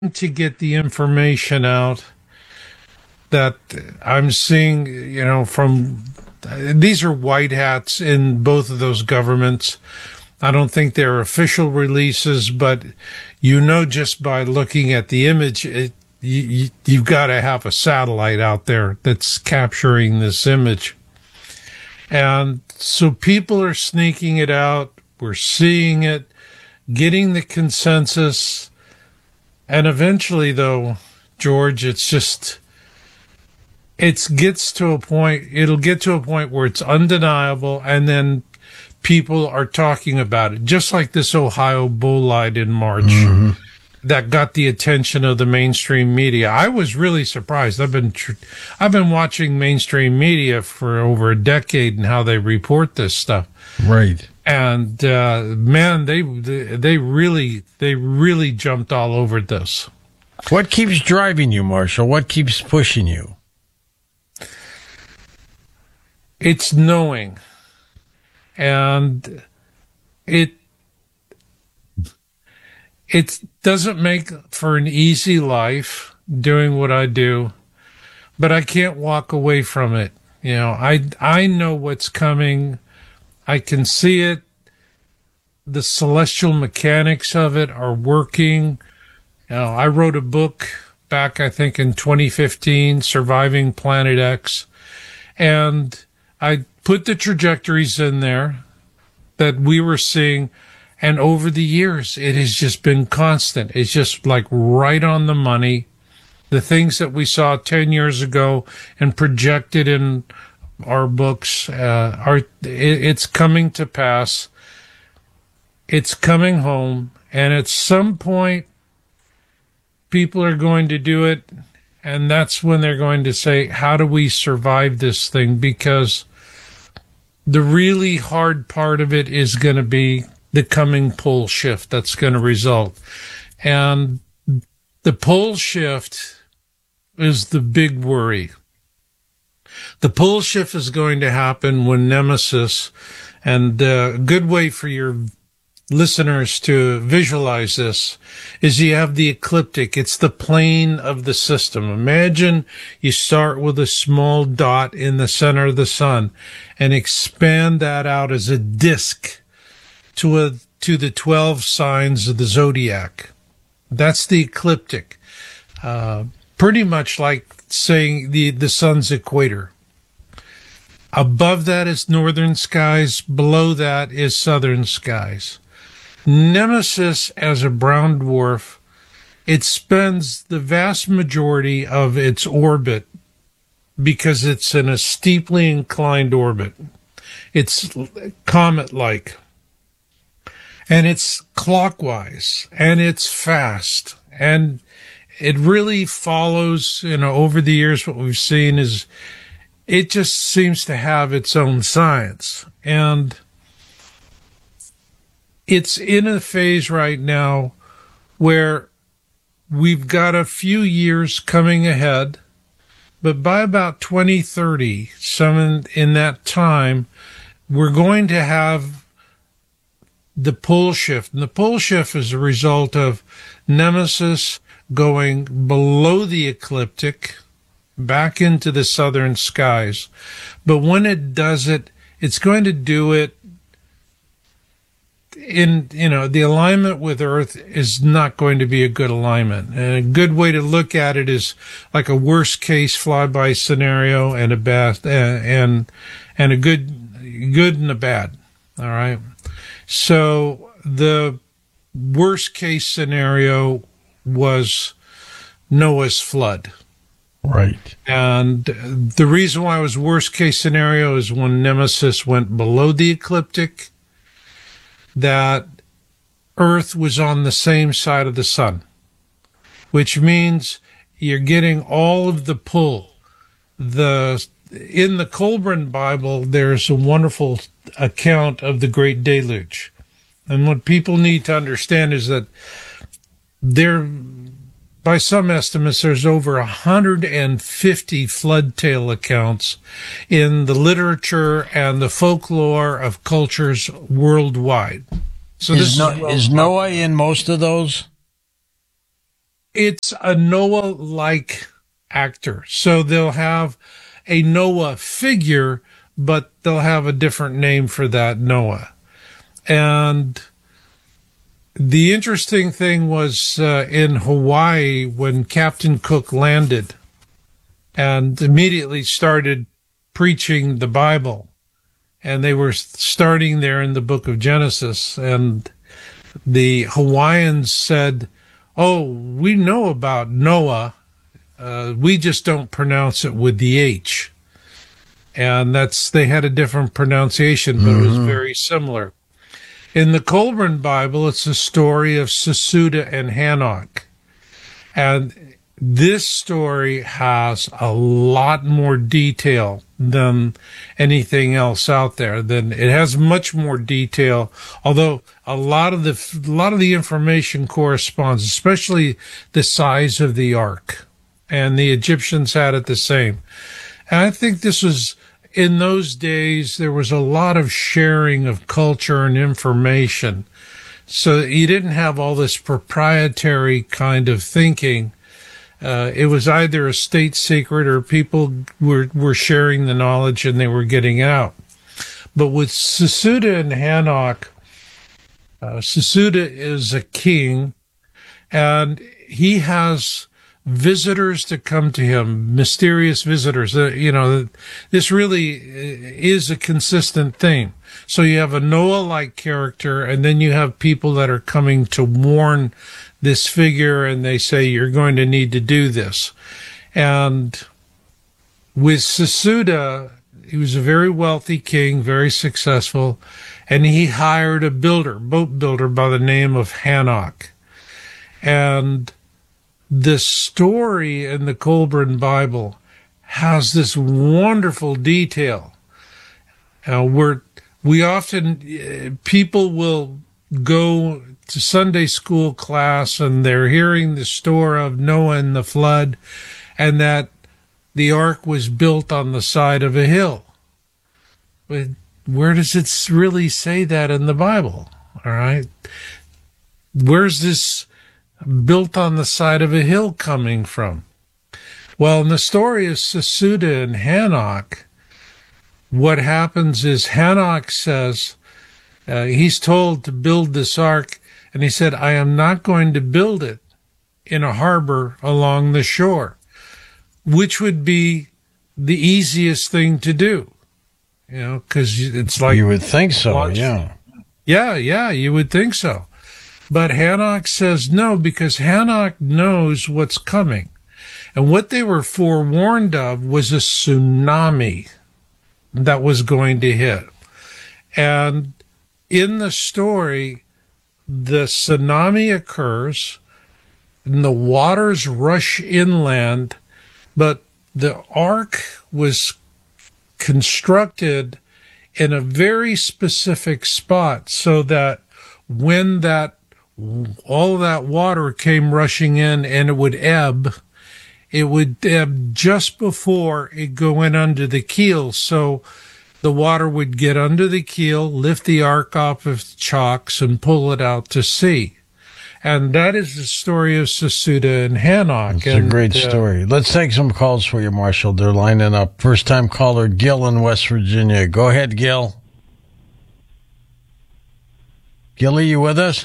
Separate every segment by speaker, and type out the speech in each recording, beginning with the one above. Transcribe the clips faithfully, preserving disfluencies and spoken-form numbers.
Speaker 1: to get the information out that I'm seeing, you know, from these are white hats in both of those governments. I don't think they're official releases, but you know, just by looking at the image, it, you, you, you've got to have a satellite out there that's capturing this image. And so people are sneaking it out. We're seeing it, getting the consensus. And eventually, though, George, it's just, it gets to a point, it'll get to a point where it's undeniable, and then people are talking about it, just like this Ohio bolide in March. Mm-hmm. That got the attention of the mainstream media. I was really surprised. I've been tr- I've been watching mainstream media for over a decade and how they report this stuff.
Speaker 2: Right.
Speaker 1: And uh, man, they they really they really jumped all over this.
Speaker 2: What keeps driving you, Marshall? What keeps pushing you?
Speaker 1: It's knowing, and it. It doesn't make for an easy life doing what I do, but I can't walk away from it. You know, I, I know what's coming. I can see it. The celestial mechanics of it are working. You know, I wrote a book back, I think, in twenty fifteen, Surviving Planet X, and I put the trajectories in there that we were seeing. And over the years, it has just been constant. It's just like right on the money. The things that we saw ten years ago and projected in our books uh, are, it, it's coming to pass. It's coming home. And at some point, people are going to do it. And that's when they're going to say, how do we survive this thing? Because the really hard part of it is going to be the coming pole shift that's going to result. And the pole shift is the big worry. The pole shift is going to happen when Nemesis, and a good way for your listeners to visualize this is you have the ecliptic. It's the plane of the system. Imagine you start with a small dot in the center of the sun and expand that out as a disk to a, to the twelve signs of the zodiac. That's the ecliptic. Uh, pretty much like saying the, the sun's equator. Above that is northern skies. Below that is southern skies. Nemesis, as a brown dwarf, it spends the vast majority of its orbit, because it's in a steeply inclined orbit. It's comet-like. And it's clockwise, and it's fast, and it really follows, you know, over the years what we've seen is it just seems to have its own science. And it's in a phase right now where we've got a few years coming ahead, but by about twenty thirty, some in, in that time, we're going to have the pole shift. And the pole shift is a result of Nemesis going below the ecliptic back into the southern skies. But when it does it, it's going to do it in, you know, the alignment with Earth is not going to be a good alignment. And a good way to look at it is like a worst case flyby scenario and a bad, and, and a good, good and a bad. All right. So the worst case scenario was Noah's flood.
Speaker 2: Right.
Speaker 1: And the reason why it was worst case scenario is when Nemesis went below the ecliptic, that Earth was on the same side of the sun, which means you're getting all of the pull. The in the Colburn Bible, there's a wonderful account of the Great Deluge. And what people need to understand is that there, by some estimates, there's over one hundred fifty flood tale accounts in the literature and the folklore of cultures worldwide. So
Speaker 2: is,
Speaker 1: this
Speaker 2: no,
Speaker 1: is, well,
Speaker 2: is Noah in most of those?
Speaker 1: it's a Noah-like actor. So they'll have a Noah figure, but they'll have a different name for that Noah. And the interesting thing was uh, in Hawaii when Captain Cook landed and immediately started preaching the Bible. And they were starting there in the book of Genesis. And the Hawaiians said, "Oh, we know about Noah. Uh, we just don't pronounce it with the H." And that's, they had a different pronunciation, but mm-hmm. it was very similar. In the Colburn Bible, it's a story of Sesuda and Hanok. And this story has a lot more detail than anything else out there. Then it has much more detail, although a lot of the a lot of the information corresponds, especially the size of the ark. And the Egyptians had it the same. And I think this was, in those days, there was a lot of sharing of culture and information. So you didn't have all this proprietary kind of thinking. Uh, it was either a state secret or people were, were sharing the knowledge and they were getting out. But with Sesuda and Hanok, uh, Sesuda is a king, and he has visitors to come to him, mysterious visitors. Uh, you know, this really is a consistent theme. So you have a Noah-like character, and then you have people that are coming to warn this figure, and they say, "You're going to need to do this." And with Sesuda, he was a very wealthy king, very successful, and he hired a builder, boat builder by the name of Hanok. And the story in the Colburn Bible has this wonderful detail. Uh, where we often, uh, people will go to Sunday school class and they're hearing the story of Noah and the flood, and that the ark was built on the side of a hill. But where does it really say that in the Bible? All right. Where's this built on the side of a hill coming from? Well, in the story of Sesuda and Hanok, what happens is Hanok says, uh, he's told to build this ark, and he said, "I am not going to build it in a harbor along the shore," which would be the easiest thing to do, you know, because it's like...
Speaker 2: You would think so, launch. yeah.
Speaker 1: Yeah, yeah, you would think so. But Hanok says no, because Hanok knows what's coming. And what they were forewarned of was a tsunami that was going to hit. And in the story, the tsunami occurs, and the waters rush inland, but the ark was constructed in a very specific spot so that when that all that water came rushing in and it would ebb, it would ebb just before it go in under the keel. So the water would get under the keel, lift the ark off of the chocks, and pull it out to sea. And that is the story of Sesuda and Hanok.
Speaker 2: It's
Speaker 1: and,
Speaker 2: a great uh, story. Let's take some calls for you, Marshall. They're lining up. First-time caller, Gil in West Virginia. Go ahead, Gil. Gil, are you with us?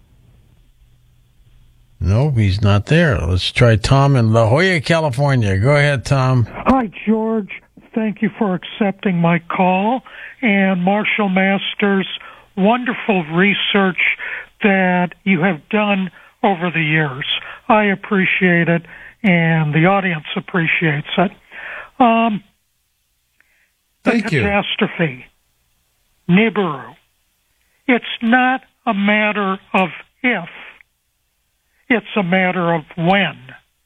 Speaker 2: No, he's not there. Let's try Tom in La Jolla, California. Go ahead, Tom.
Speaker 3: Hi, George. Thank you for accepting my call. And Marshall Masters, wonderful research that you have done over the years. I appreciate it, and the audience appreciates it. Um,
Speaker 1: Thank
Speaker 3: the
Speaker 1: you.
Speaker 3: Catastrophe, Nibiru. It's not a matter of if, it's a matter of when.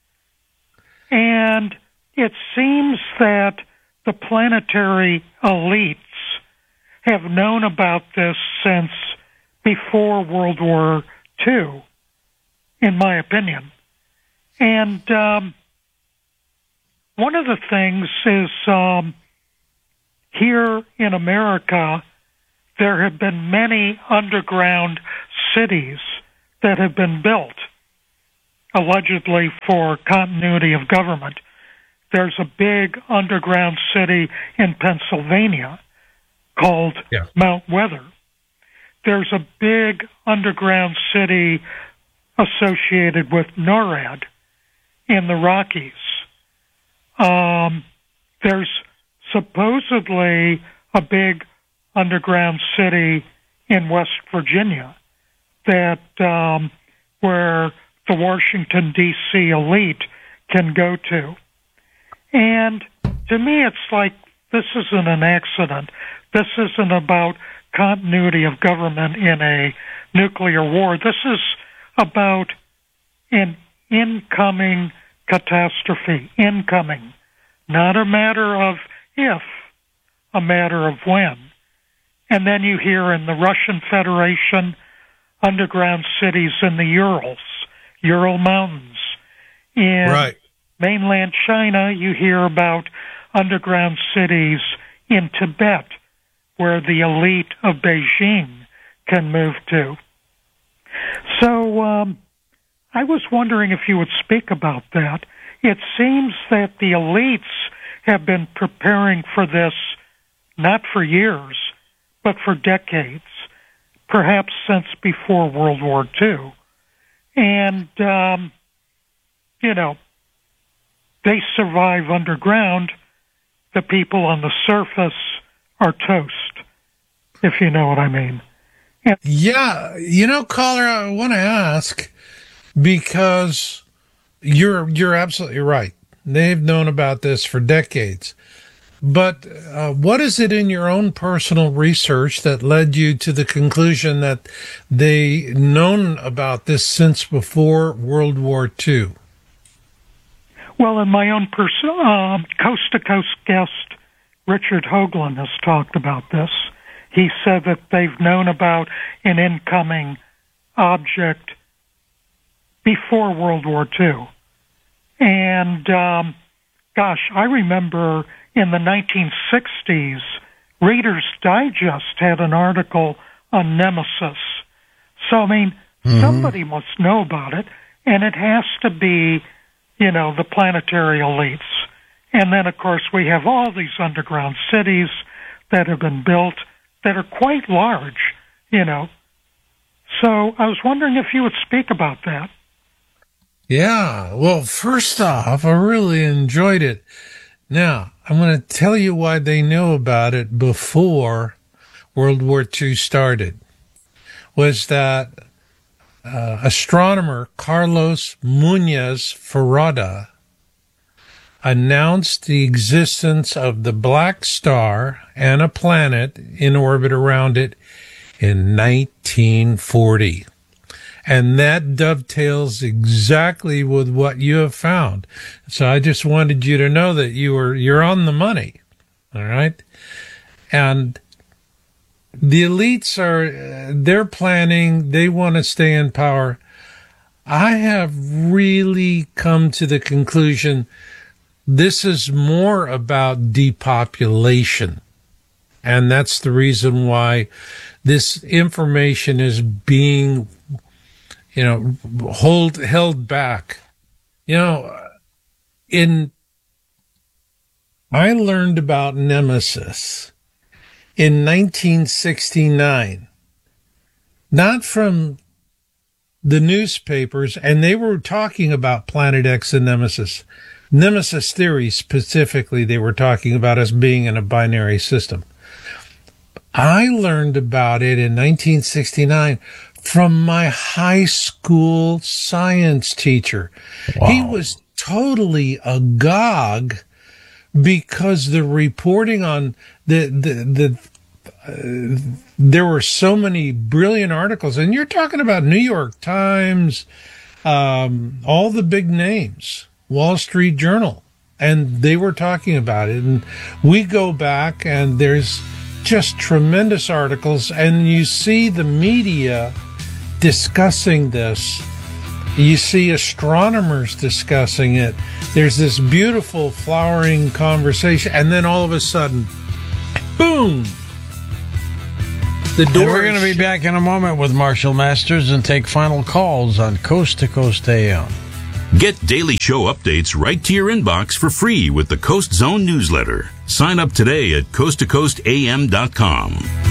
Speaker 3: And it seems that the planetary elites have known about this since before World War Two, in my opinion. And um, one of the things is um, here in America, there have been many underground cities that have been built. allegedly for continuity of government. There's a big underground city in Pennsylvania called
Speaker 1: Yeah.
Speaker 3: Mount Weather. There's a big underground city associated with NORAD in the Rockies. Um, there's supposedly a big underground city in West Virginia that um, where the Washington, D C elite can go to. And to me, it's like this isn't an accident. This isn't about continuity of government in a nuclear war. This is about an incoming catastrophe, incoming, not a matter of if, a matter of when. And then you hear in the Russian Federation, underground cities in the Urals, Ural Mountains. In
Speaker 1: Right.
Speaker 3: mainland China, you hear about underground cities in Tibet, where the elite of Beijing can move to. So um, I was wondering if you would speak about that. It seems that the elites have been preparing for this not for years, but for decades, perhaps since before World War Two. And, um, you know, they survive underground. The people on the surface are toast, if you know what I mean. And
Speaker 1: Yeah, you know, caller, I want to ask because you're you're absolutely right. They've known about this for decades. But uh, what is it in your own personal research that led you to the conclusion that they known about this since before World War Two?
Speaker 3: Well, in my own person, um, coast-to-coast guest, Richard Hoagland, has talked about this. He said that they've known about an incoming object before World War Two. And, um, gosh, I remember in the nineteen sixties, Reader's Digest had an article on Nemesis. So, I mean, mm-hmm. somebody must know about it, and it has to be, you know, the planetary elites. And then, of course, we have all these underground cities that have been built that are quite large, you know. So I was wondering if you would speak about that.
Speaker 1: Yeah, well, first off, I really enjoyed it. Now, I'm going to tell you why they knew about it before World War Two started. Was that uh, astronomer Carlos Muñoz Ferrada announced the existence of the black star and a planet in orbit around it in nineteen forty. And that dovetails exactly with what you have found. So I just wanted you to know that you were, you're on the money. All right. And the elites are, they're planning, they want to stay in power. I have really come to the conclusion this is more about depopulation. And that's the reason why this information is being, you know, hold, held back. You know, in, I learned about Nemesis in nineteen sixty-nine, not from the newspapers, and they were talking about Planet X and Nemesis. Nemesis theory specifically, they were talking about us being in a binary system. I learned about it in nineteen sixty-nine from my high school science teacher.
Speaker 2: Wow.
Speaker 1: He was totally agog because the reporting on the, the, the, uh, there were so many brilliant articles, and you're talking about New York Times, um, all the big names, Wall Street Journal, and they were talking about it. And we go back, and there's just tremendous articles, and you see the media discussing this. You see astronomers discussing it. There's this beautiful flowering conversation, and then all of a sudden, boom! The door.
Speaker 2: And we're going to be back in a moment with Marshall Masters and take final calls on Coast to Coast A M.
Speaker 4: Get daily show updates right to your inbox for free with the Coast Zone newsletter. Sign up today at coast to coast a m dot com.